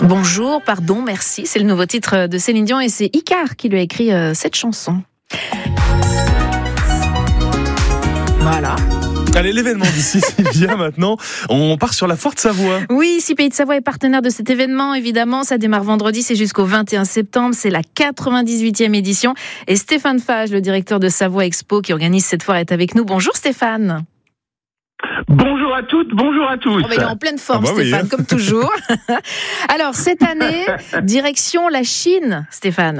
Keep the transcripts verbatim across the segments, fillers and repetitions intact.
Bonjour, pardon, merci. C'est le nouveau titre de Céline Dion et c'est Icare qui lui a écrit euh, cette chanson. Voilà. Allez, l'événement d'ici, Sylvia, maintenant. On part sur la foire de Savoie. Oui, ici Pays de Savoie est partenaire de cet événement, évidemment. Ça démarre vendredi, c'est jusqu'au vingt et un septembre. C'est la quatre-vingt-dix-huitième édition. Et Stéphane Fage, le directeur de Savoie Expo, qui organise cette foire, est avec nous. Bonjour Stéphane. Bonjour à toutes, bonjour à tous. Oh, bah, il est en pleine forme, ah bah Stéphane, oui. comme toujours. Alors, cette année, direction la Chine, Stéphane.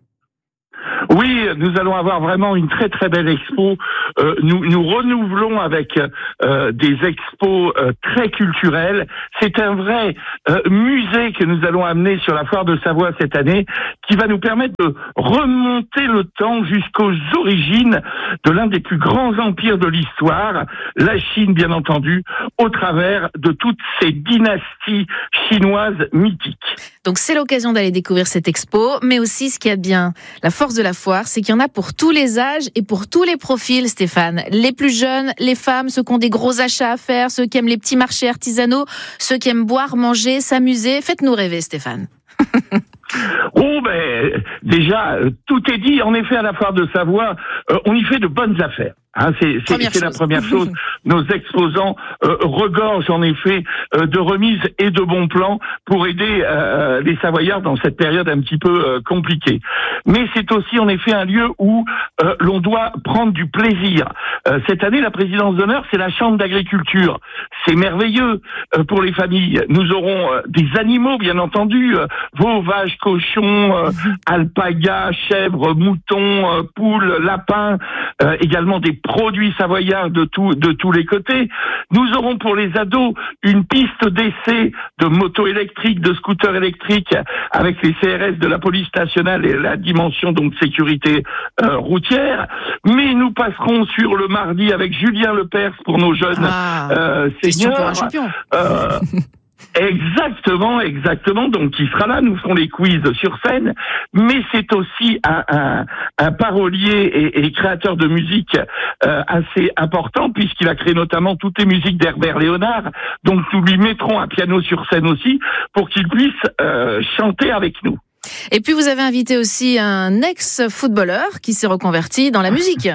Oui, nous allons avoir vraiment une très très belle expo. Euh, nous, nous renouvelons avec euh, des expos euh, très culturelles. C'est un vrai euh, musée que nous allons amener sur la foire de Savoie cette année, qui va nous permettre de remonter le temps jusqu'aux origines de l'un des plus grands empires de l'histoire, la Chine bien entendu, au travers de toutes ces dynasties chinoises mythiques. Donc c'est l'occasion d'aller découvrir cette expo, mais aussi ce qu'il y a de bien, la force de la foire, c'est qu'il y en a pour tous les âges et pour tous les profils, Stéphane. Les plus jeunes, les femmes, ceux qui ont des gros achats à faire, ceux qui aiment les petits marchés artisanaux, ceux qui aiment boire, manger, s'amuser. Faites-nous rêver, Stéphane. Oh ben déjà, euh, tout est dit. En effet, à la foire de Savoie, euh, on y fait de bonnes affaires. Hein, c'est c'est, c'est la première chose. Nos exposants euh, regorgent en effet euh, de remises et de bons plans pour aider euh, les Savoyards dans cette période un petit peu euh, compliquée. Mais c'est aussi en effet un lieu où euh, l'on doit prendre du plaisir. Euh, cette année, la présidence d'honneur, c'est la Chambre d'agriculture. C'est merveilleux euh, pour les familles. Nous aurons euh, des animaux, bien entendu, euh, veaux, vaches, cochons, euh, alpagas, chèvres, moutons, euh, poules, lapins, euh, également des produits savoyards de, tout, de tous les côtés. Nous aurons pour les ados une piste d'essai de motos électriques, de scooters électriques avec les C R S de la police nationale et la dimension donc sécurité euh, routière. Mais nous passerons sur le mardi avec Julien Lepers pour nos jeunes ah, euh, question seniors. pour un champion. Euh, Exactement, exactement. Donc, qui sera là, nous ferons les quiz sur scène, mais c'est aussi un, un, un parolier et, et créateur de musique euh, assez important, puisqu'il a créé notamment toutes les musiques d'Herbert Léonard. Donc, nous lui mettrons un piano sur scène aussi pour qu'il puisse euh, chanter avec nous. Et puis, vous avez invité aussi un ex-footballeur qui s'est reconverti dans la musique.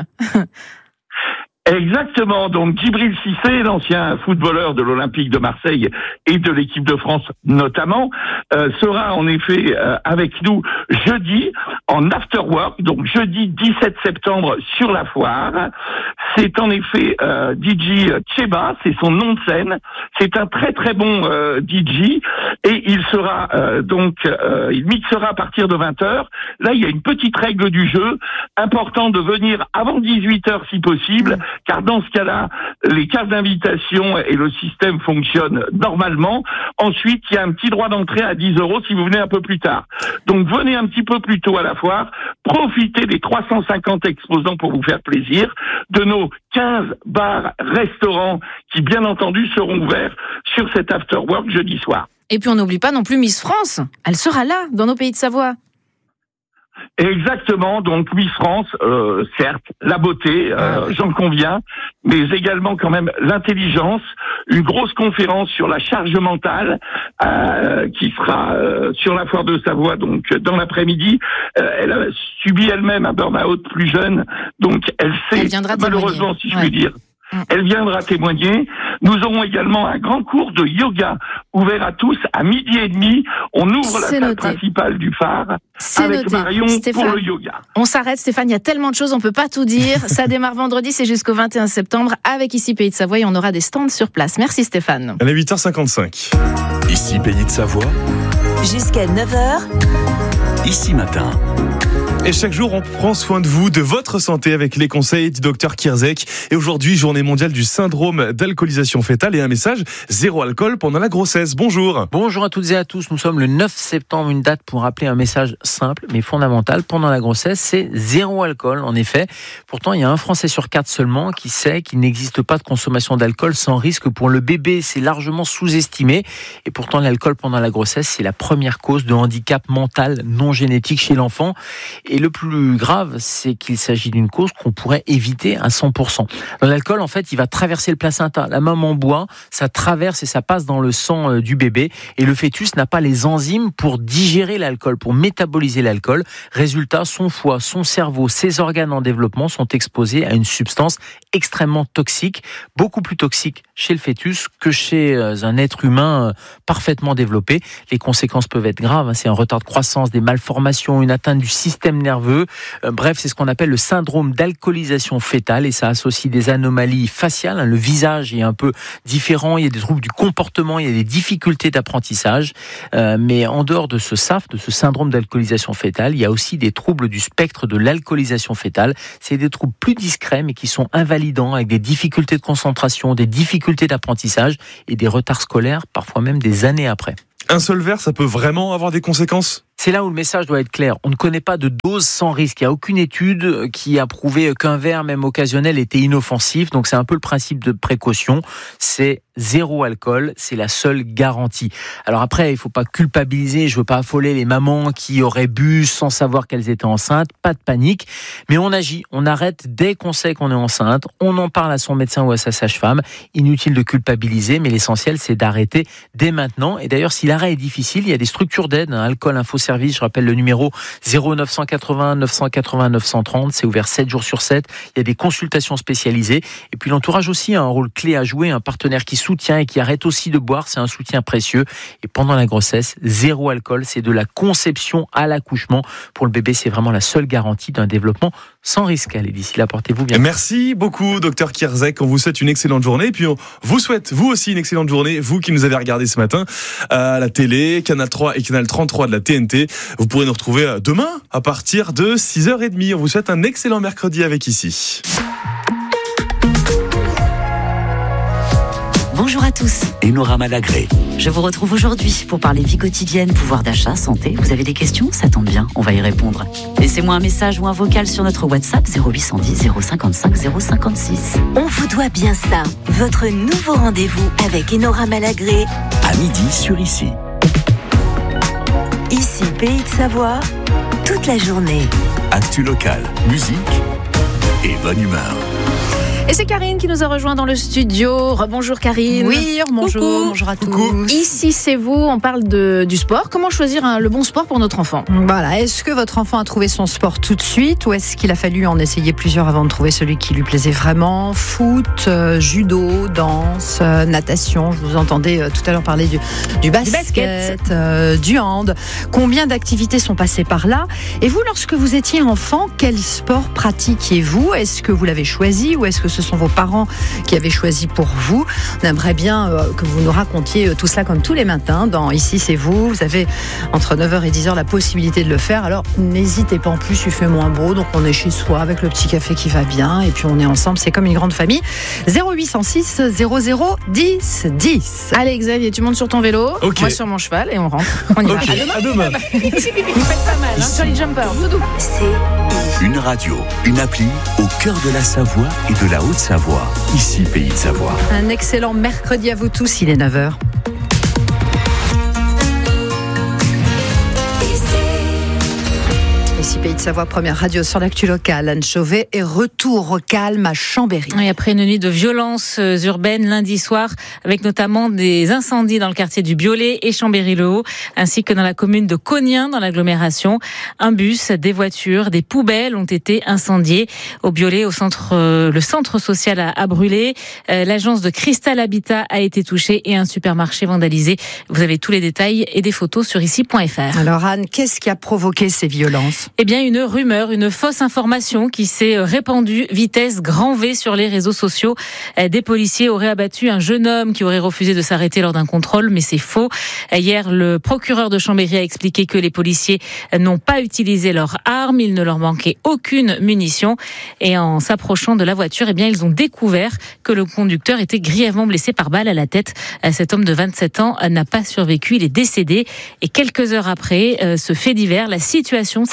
Exactement, donc Djibril Cissé, l'ancien footballeur de l'Olympique de Marseille et de l'équipe de France notamment, euh, sera en effet euh, avec nous jeudi en afterwork, donc jeudi dix-sept septembre sur la foire. C'est en effet euh, D J Cheba, c'est son nom de scène. C'est un très très bon euh, D J et il sera euh, donc euh, il mixera à partir de vingt heures. Là, il y a une petite règle du jeu, important de venir avant dix-huit heures si possible. Car dans ce cas-là, les cartes d'invitation et le système fonctionnent normalement. Ensuite, il y a un petit droit d'entrée à dix euros si vous venez un peu plus tard. Donc venez un petit peu plus tôt à la foire, profitez des trois cent cinquante exposants pour vous faire plaisir, de nos quinze bars, restaurants qui bien entendu seront ouverts sur cet afterwork jeudi soir. Et puis on n'oublie pas non plus Miss France, elle sera là dans nos Pays de Savoie. Exactement, donc Miss France, euh, certes, la beauté, euh, j'en conviens, mais également quand même l'intelligence, une grosse conférence sur la charge mentale euh, qui sera euh, sur la foire de Savoie, donc dans l'après-midi. Euh, elle a subi elle-même un burn-out plus jeune, donc elle sait, elle malheureusement si je ouais. puis dire, elle viendra témoigner. Nous aurons également un grand cours de yoga ouvert à tous à midi et demi. On ouvre C'est la salle noté. principale du phare C'est avec noté. Marion Stéphane, pour le yoga. On s'arrête Stéphane, il y a tellement de choses, on peut pas tout dire. Ça démarre vendredi, c'est jusqu'au vingt et un septembre avec ici Pays de Savoie et on aura des stands sur place. Merci Stéphane. Elle est huit heures cinquante-cinq. Ici Pays de Savoie. Jusqu'à neuf heures. Ici Matin. Et chaque jour, on prend soin de vous, de votre santé avec les conseils du docteur Kierzek. Et aujourd'hui, journée mondiale du syndrome d'alcoolisation fœtale et un message zéro alcool pendant la grossesse. Bonjour. Bonjour à toutes et à tous. Nous sommes le neuf septembre, une date pour rappeler un message simple mais fondamental pendant la grossesse, c'est zéro alcool. En effet, pourtant, il y a un Français sur quatre seulement qui sait qu'il n'existe pas de consommation d'alcool sans risque pour le bébé. C'est largement sous-estimé. Et pourtant, l'alcool pendant la grossesse, c'est la première cause de handicap mental non génétique chez l'enfant. Et le plus grave, c'est qu'il s'agit d'une cause qu'on pourrait éviter à cent pour cent. L'alcool, en fait, il va traverser le placenta. La maman boit, ça traverse et ça passe dans le sang du bébé. Et le fœtus n'a pas les enzymes pour digérer l'alcool, pour métaboliser l'alcool. Résultat, son foie, son cerveau, ses organes en développement sont exposés à une substance extrêmement toxique, beaucoup plus toxique chez le fœtus que chez un être humain parfaitement développé. Les conséquences peuvent être graves. C'est un retard de croissance, des malformations, une atteinte du système nerveux. Bref, c'est ce qu'on appelle le syndrome d'alcoolisation fœtale et ça associe des anomalies faciales. Le visage est un peu différent, il y a des troubles du comportement, il y a des difficultés d'apprentissage. Euh, mais en dehors de ce S A F, de ce syndrome d'alcoolisation fœtale, il y a aussi des troubles du spectre de l'alcoolisation fœtale. C'est des troubles plus discrets mais qui sont invalidants avec des difficultés de concentration, des difficultés d'apprentissage et des retards scolaires, parfois même des années après. Un seul verre, ça peut vraiment avoir des conséquences ? C'est là où le message doit être clair. On ne connaît pas de dose sans risque. Il n'y a aucune étude qui a prouvé qu'un verre, même occasionnel, était inoffensif. Donc c'est un peu le principe de précaution. C'est zéro alcool, c'est la seule garantie. Alors après, il ne faut pas culpabiliser, je ne veux pas affoler les mamans qui auraient bu sans savoir qu'elles étaient enceintes. Pas de panique. Mais on agit, on arrête dès qu'on sait qu'on est enceinte. On en parle à son médecin ou à sa sage-femme. Inutile de culpabiliser, mais l'essentiel, c'est d'arrêter dès maintenant. Et d'ailleurs, si l'arrêt est difficile, il y a des structures d'aide, hein, Alcool Info Service. Je rappelle le numéro zéro neuf cent quatre-vingts neuf cent quatre-vingts neuf cent trente. C'est ouvert sept jours sur sept. Il y a des consultations spécialisées. Et puis l'entourage aussi a un rôle clé à jouer. Un partenaire qui soutient et qui arrête aussi de boire, c'est un soutien précieux. Et pendant la grossesse, zéro alcool, c'est de la conception à l'accouchement. Pour le bébé, c'est vraiment la seule garantie d'un développement sans risque. Allez, d'ici là, portez-vous bien. Merci beaucoup, docteur Kierzek. On vous souhaite une excellente journée. Et puis, on vous souhaite, vous aussi, une excellente journée. Vous qui nous avez regardé ce matin à la télé, Canal trois et Canal trente-trois de la T N T. Vous pourrez nous retrouver demain à partir de six heures trente. On vous souhaite un excellent mercredi avec Ici. Bonjour à tous. Enora Malagré. Je vous retrouve aujourd'hui pour parler vie quotidienne, pouvoir d'achat, santé. Vous avez des questions ? Ça tombe bien, on va y répondre. Laissez-moi un message ou un vocal sur notre WhatsApp zéro huit cent dix zéro cinquante-cinq zéro cinquante-six. On vous doit bien ça. Votre nouveau rendez-vous avec Enora Malagré. À midi sur Ici. Ici, Pays de Savoie, toute la journée. Actu locale, musique et bonne humeur. Et c'est Karine qui nous a rejoint dans le studio. Rebonjour Karine. Oui, bonjour, Coucou. bonjour à tous. Coucou. Ici c'est vous, on parle de, du sport. Comment choisir un, le bon sport pour notre enfant ? Voilà, est-ce que votre enfant a trouvé son sport tout de suite ou est-ce qu'il a fallu en essayer plusieurs avant de trouver celui qui lui plaisait vraiment ? Foot, euh, judo, danse, euh, natation. Je vous entendais euh, tout à l'heure parler du, du basket, Du basket. euh, du hand. Combien d'activités sont passées par là ? Et vous, lorsque vous étiez enfant, quel sport pratiquiez-vous ? Est-ce que vous l'avez choisi ou est-ce que ce sont vos parents qui avaient choisi pour vous ? On aimerait bien euh, que vous nous racontiez euh, tout cela comme tous les matins dans Ici c'est vous. Vous avez entre neuf heures et dix heures la possibilité de le faire. Alors n'hésitez pas, en plus il fait moins beau, donc on est chez soi avec le petit café qui va bien et puis on est ensemble, c'est comme une grande famille. zéro huit cent six zéro zéro dix dix. Allez Xavier, tu montes sur ton vélo, Ok. moi sur mon cheval et on rentre. On y Ok, va. à demain. Vous faites pas mal, hein, sur les jumpers. Doudou. C'est Une radio, une appli au cœur de la Savoie et de la Haute-Savoie. Ici, Pays de Savoie. Un excellent mercredi à vous tous, il est neuf heures. Ici Pays de Savoie, première radio sur l'actu locale. Anne Chauvet est retour au calme à Chambéry. Et après une nuit de violences urbaines lundi soir, avec notamment des incendies dans le quartier du Biolay et Chambéry-le-Haut, ainsi que dans la commune de Cognien, dans l'agglomération. Un bus, des voitures, des poubelles ont été incendiées. Au Biolay, au centre, euh, le centre social a, a brûlé. Euh, l'agence de Cristal Habitat a été touchée et un supermarché vandalisé. Vous avez tous les détails et des photos sur ici point f r. Alors Anne, qu'est-ce qui a provoqué ces violences ? Eh bien, une rumeur, une fausse information qui s'est répandue vitesse grand V sur les réseaux sociaux. Des policiers auraient abattu un jeune homme qui aurait refusé de s'arrêter lors d'un contrôle, mais c'est faux. Hier, le procureur de Chambéry a expliqué que les policiers n'ont pas utilisé leurs armes, il ne leur manquait aucune munition. Et en s'approchant de la voiture, eh bien, ils ont découvert que le conducteur était grièvement blessé par balle à la tête. Cet homme de vingt-sept ans n'a pas survécu, il est décédé. Et quelques heures après ce fait divers, la situation s'est complètement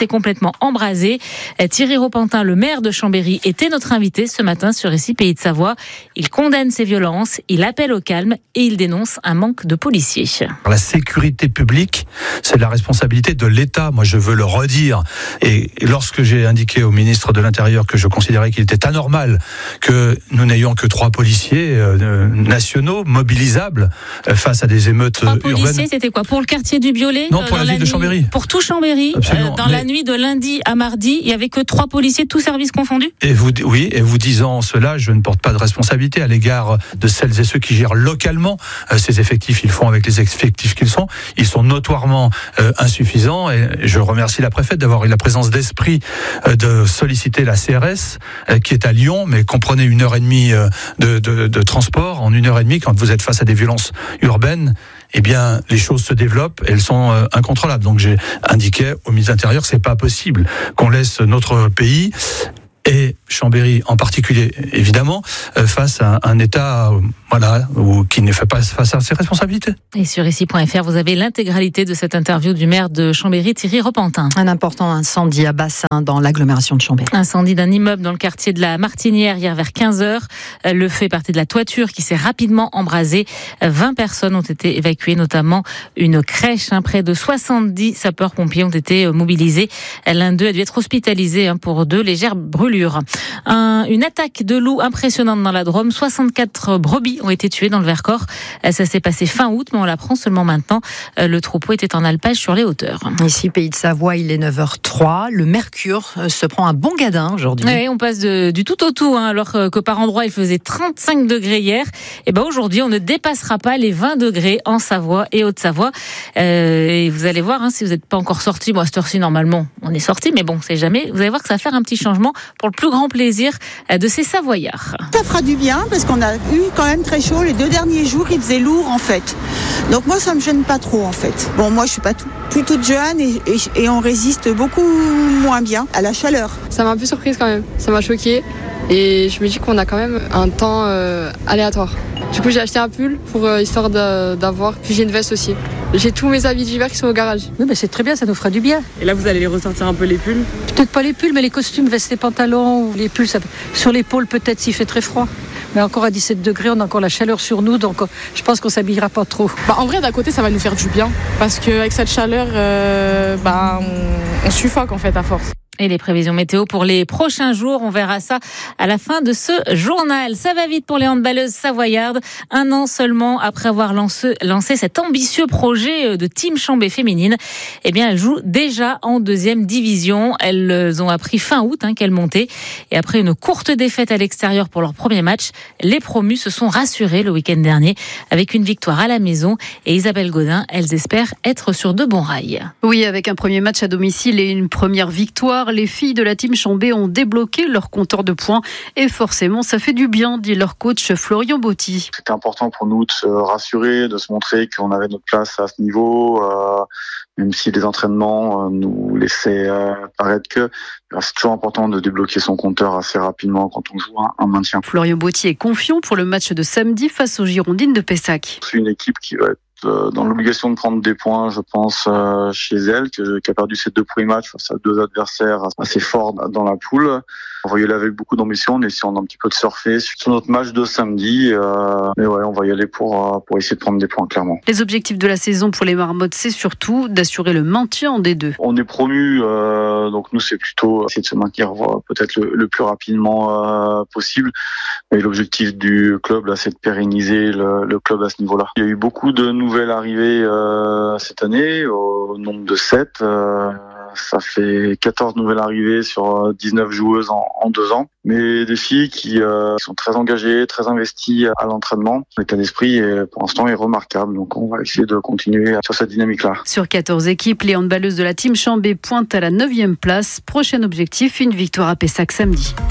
complètement embrasé. Thierry Repentin, le maire de Chambéry, était notre invité ce matin sur Ici Pays de Savoie. Il condamne ces violences, il appelle au calme et il dénonce un manque de policiers. La sécurité publique, c'est la responsabilité de l'État. Moi, je veux le redire. Et lorsque j'ai indiqué au ministre de l'Intérieur que je considérais qu'il était anormal que nous n'ayons que trois policiers euh, nationaux mobilisables euh, face à des émeutes trois urbaines. Policiers, c'était quoi? Pour le quartier du Biolay? Non, pour euh, la ville de Chambéry. Pour tout Chambéry. Euh, dans Mais... la nuit de lundi à mardi, il n'y avait que trois policiers, tous services confondus? Et vous, oui, et vous disant cela, je ne porte pas de responsabilité à l'égard de celles et ceux qui gèrent localement euh, ces effectifs. Ils font avec les effectifs qu'ils sont. Ils sont notoirement euh, insuffisants et je remercie la préfète d'avoir eu la présence d'esprit euh, de solliciter la C R S euh, qui est à Lyon, mais comprenez une heure et demie euh, de, de, de transport. En une heure et demie, quand vous êtes face à des violences urbaines, eh bien, les choses se développent, elles sont euh, incontrôlables. Donc, j'ai indiqué au ministre de l'Intérieur que c'est pas possible qu'on laisse notre pays et Chambéry en particulier, évidemment, euh, face à un État euh, voilà, où, qui ne fait pas face à ses responsabilités. Et sur ici point F R, vous avez l'intégralité de cette interview du maire de Chambéry, Thierry Repentin. Un important incendie à Bassin, dans l'agglomération de Chambéry. Incendie d'un immeuble dans le quartier de la Martinière, hier vers quinze heures. Le feu est parti de la toiture qui s'est rapidement embrasée. vingt personnes ont été évacuées, notamment une crèche. Hein, près de soixante-dix sapeurs-pompiers ont été mobilisés. L'un d'eux a dû être hospitalisé hein, pour deux légères brûlures. Un, une attaque de loups impressionnante dans la Drôme. soixante-quatre brebis ont été tuées dans le Vercors. Ça s'est passé fin août, mais on l'apprend seulement maintenant. Le troupeau était en alpage sur les hauteurs. Ici, Pays de Savoie, il est neuf heures trois. Le mercure se prend un bon gadin aujourd'hui. Oui, on passe de, du tout au tout, hein, alors que par endroit, il faisait trente-cinq degrés hier. Et ben aujourd'hui, on ne dépassera pas les vingt degrés en Savoie et Haute-Savoie. Euh, et vous allez voir, hein, si vous n'êtes pas encore sorti, moi, à cette heure-ci, normalement, on est sorti, mais bon, c'est jamais. Vous allez voir que ça va faire un petit changement pour le plus grand plaisir de ces Savoyards. Ça fera du bien parce qu'on a eu quand même très chaud. Les deux derniers jours, il faisait lourd en fait. Donc moi, ça me gêne pas trop en fait. Bon, moi, je suis pas tout, plus toute jeune et, et, et on résiste beaucoup moins bien à la chaleur. Ça m'a un peu surprise quand même. Ça m'a choquée et je me dis qu'on a quand même un temps euh, aléatoire. Du coup, j'ai acheté un pull pour euh, histoire de, d'avoir. Puis j'ai une veste aussi. J'ai tous mes habits d'hiver qui sont au garage. Oui, mais c'est très bien, ça nous fera du bien. Et là, vous allez les ressortir un peu les pulls? Peut-être pas les pulls, mais les costumes, vestes et pantalons ou les pulls, ça... sur l'épaule peut-être s'il fait très froid. Mais encore à dix-sept degrés, on a encore la chaleur sur nous, donc je pense qu'on s'habillera pas trop. Bah, en vrai, d'un côté, ça va nous faire du bien, parce qu'avec cette chaleur, euh, bah, on, on suffoque en fait à force. Et les prévisions météo pour les prochains jours, on verra ça à la fin de ce journal. Ça va vite pour les handballeuses savoyardes. Un an seulement après avoir lancé, lancé cet ambitieux projet de Team Chambé féminine, eh bien, elles jouent déjà en deuxième division. Elles ont appris fin août hein, qu'elles montaient. Et après une courte défaite à l'extérieur pour leur premier match, les promues se sont rassurées le week-end dernier avec une victoire à la maison. Et Isabelle Godin, elles espèrent être sur de bons rails. Oui, avec un premier match à domicile et une première victoire, les filles de la team Chambé ont débloqué leur compteur de points et forcément ça fait du bien, dit leur coach Florian Botti. C'était important pour nous de se rassurer, de se montrer qu'on avait notre place à ce niveau, euh, même si les entraînements euh, nous laissaient euh, paraître que c'est toujours important de débloquer son compteur assez rapidement quand on joue un, un maintien. Florian Botti est confiant pour le match de samedi face aux Girondines de Pessac. C'est une équipe qui va être dans l'obligation de prendre des points, je pense, euh, chez elle, que, qui a perdu ses deux premiers matchs face à deux adversaires assez forts dans la poule. On va y aller avec beaucoup d'ambition, on essaie un petit peu de surfer sur notre match de samedi. Euh, mais ouais, on va y aller pour, pour essayer de prendre des points, clairement. Les objectifs de la saison pour les Marmottes, c'est surtout d'assurer le maintien en D deux. On est promu, euh, donc nous, c'est plutôt essayer de se maintenir peut-être le, le plus rapidement euh, possible. Et l'objectif du club, là, c'est de pérenniser le, le club à ce niveau-là. Il y a eu beaucoup de nouvelles arrivées euh, cette année, au nombre de sept. Euh, Ça fait quatorze nouvelles arrivées sur dix-neuf joueuses en, en deux ans. Mais des filles qui euh, sont très engagées, très investies à l'entraînement. L'état d'esprit, est, pour l'instant, est remarquable. Donc, on va essayer de continuer sur cette dynamique-là. Sur quatorze équipes, les handballeuses de la team Chambé pointent à la neuvième place. Prochain objectif, une victoire à Pessac samedi.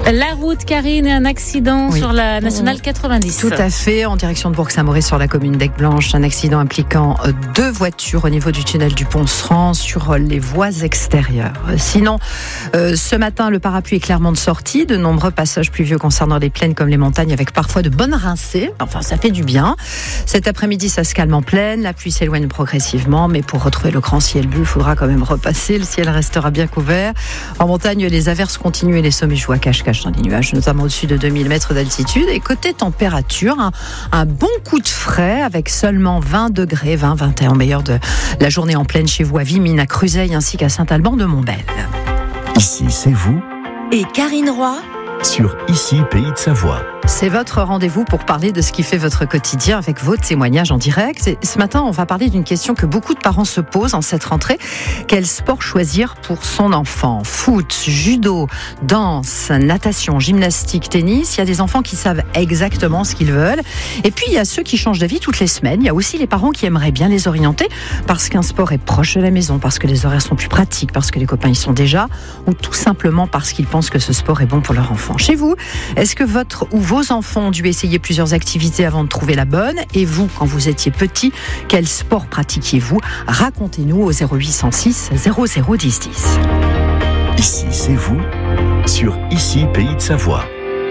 La route, Karine, et un accident Oui. sur la nationale quatre-vingt-dix. Tout à fait, en direction de Bourg-Saint-Maurice sur la commune d'Aigueblanche, un accident impliquant deux voitures au niveau du tunnel du Pont-Serand sur les voies extérieures. Sinon, euh, ce matin, le parapluie est clairement de sortie, de nombreux passages pluvieux concernant les plaines comme les montagnes avec parfois de bonnes rincées. Enfin, ça fait du bien. Cet après-midi, ça se calme en plaine, la pluie s'éloigne progressivement, mais pour retrouver le grand ciel bleu, il faudra quand même repasser. Le ciel restera bien couvert. En montagne, les averses continuent et les sommets jouent à cache-cache dans les nuages, notamment au-dessus de deux mille mètres d'altitude. Et côté température, un, un bon coup de frais avec seulement vingt degrés, vingt, vingt et un au meilleur de la journée en pleine chez vous à Vimines, à Cruzeil ainsi qu'à Saint-Alban-de-Montbel. Ici, c'est vous Et Karine Roy sur Ici, Pays de Savoie. C'est votre rendez-vous pour parler de ce qui fait votre quotidien avec vos témoignages en direct. Et ce matin, on va parler d'une question que beaucoup de parents se posent en cette rentrée. Quel sport choisir pour son enfant ? Foot, judo, danse, natation, gymnastique, tennis. Il y a des enfants qui savent exactement ce qu'ils veulent. Et puis, il y a ceux qui changent d'avis toutes les semaines. Il y a aussi les parents qui aimeraient bien les orienter parce qu'un sport est proche de la maison, parce que les horaires sont plus pratiques, parce que les copains y sont déjà, ou tout simplement parce qu'ils pensent que ce sport est bon pour leur enfant. Chez vous, est-ce que votre ou vos enfants ont dû essayer plusieurs activités avant de trouver la bonne ? Et vous, quand vous étiez petit, quel sport pratiquiez-vous ? Racontez-nous au zéro huit cent six zéro zéro dix dix. Ici, c'est vous sur Ici, Pays de Savoie.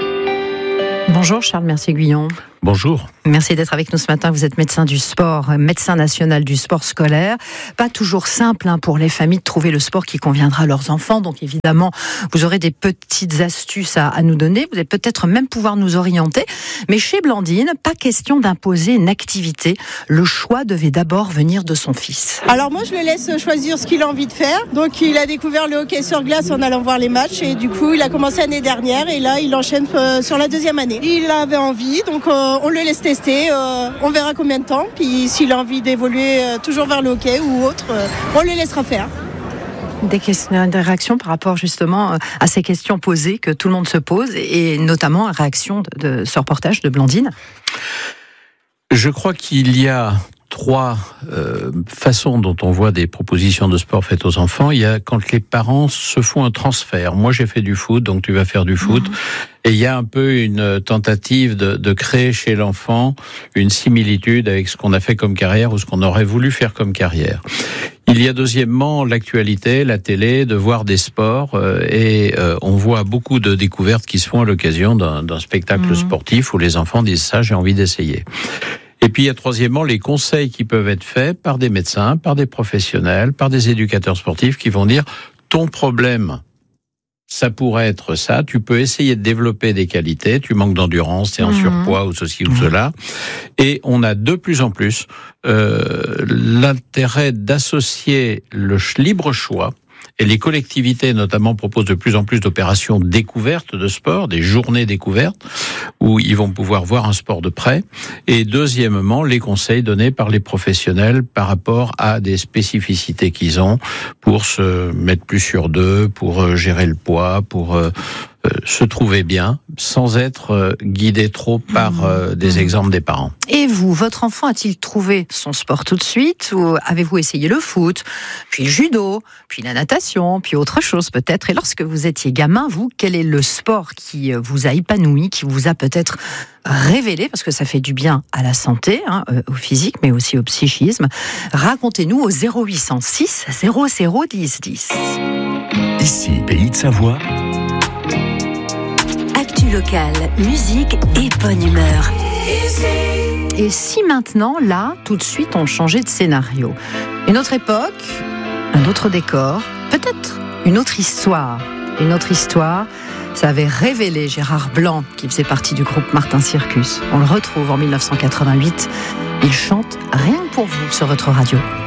Bonjour Charles Mercier-Guyon. Bonjour. Merci d'être avec nous ce matin. Vous êtes médecin du sport, médecin national du sport scolaire. Pas toujours simple hein, pour les familles de trouver le sport qui conviendra à leurs enfants. Donc évidemment, vous aurez des petites astuces à, à nous donner. Vous allez peut-être même pouvoir nous orienter. Mais chez Blandine, pas question d'imposer une activité. Le choix devait d'abord venir de son fils. Alors moi, je le laisse choisir ce qu'il a envie de faire. Donc il a découvert le hockey sur glace en allant voir les matchs. Et du coup, il a commencé l'année dernière. Et là, il enchaîne euh, sur la deuxième année. Il avait envie, donc euh, on le laisse tester, euh, on verra combien de temps, puis s'il a envie d'évoluer euh, toujours vers le hockey ou autre, euh, on le laissera faire. Des questions, des réactions par rapport justement à ces questions posées que tout le monde se pose, et notamment à réaction de, de ce reportage de Blandine. Je crois qu'il y a trois euh, façons dont on voit des propositions de sport faites aux enfants. Il y a quand les parents se font un transfert. Moi, j'ai fait du foot, donc tu vas faire du foot. Mmh. Et il y a un peu une tentative de, de créer chez l'enfant une similitude avec ce qu'on a fait comme carrière ou ce qu'on aurait voulu faire comme carrière. Il y a deuxièmement l'actualité, la télé, de voir des sports euh, et euh, on voit beaucoup de découvertes qui se font à l'occasion d'un, d'un spectacle mmh. sportif où les enfants disent ça, j'ai envie d'essayer. Et puis il y a troisièmement les conseils qui peuvent être faits par des médecins, par des professionnels, par des éducateurs sportifs qui vont dire ton problème, ça pourrait être ça, tu peux essayer de développer des qualités, tu manques d'endurance, t'es en mmh. surpoids ou ceci ou mmh. cela. Et on a de plus en plus euh, l'intérêt d'associer le libre choix. Et les collectivités, notamment, proposent de plus en plus d'opérations découvertes de sport, des journées découvertes, où ils vont pouvoir voir un sport de près. Et deuxièmement, les conseils donnés par les professionnels par rapport à des spécificités qu'ils ont pour se mettre plus sur d'eux, pour gérer le poids, pour euh, euh, se trouver bien, sans être euh, guidé trop par euh, des exemples des parents. Et vous, votre enfant a-t-il trouvé son sport tout de suite, ou avez-vous essayé le foot, puis le judo, puis la natation, puis autre chose peut-être? Et lorsque vous étiez gamin, vous, quel est le sport qui vous a épanoui, qui vous a peut-être révélé, parce que ça fait du bien à la santé, hein, au physique, mais aussi au psychisme? Racontez-nous au zéro huit cent six zéro zéro dix dix. Ici, Pays de Savoie. Actu locale, musique et bonne humeur. Et si maintenant, là, tout de suite, on changeait de scénario? Une autre époque, un autre décor, peut-être une autre histoire. Une autre histoire, ça avait révélé Gérard Blanc, qui faisait partie du groupe Martin Circus. On le retrouve en mille neuf cent quatre-vingt-huit. Il chante Rien que pour vous sur votre radio.